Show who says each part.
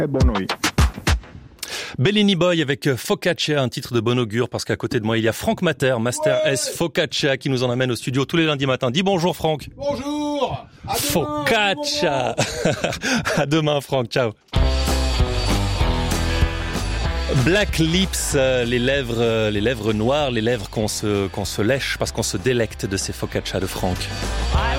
Speaker 1: e Bonoi.
Speaker 2: Bellini Boy avec Focaccia, un titre de bon augure, parce qu'à côté de moi, il y a Franck Mater, Master S Focaccia, qui nous en amène au studio tous les lundis matins. Dis bonjour, Franck.
Speaker 3: Bonjour. À demain,
Speaker 2: Focaccia. À demain, Franck. Ciao. Black Lips, les lèvres noires, les lèvres qu'on se lèche parce qu'on se délecte de ces focaccia de Franck.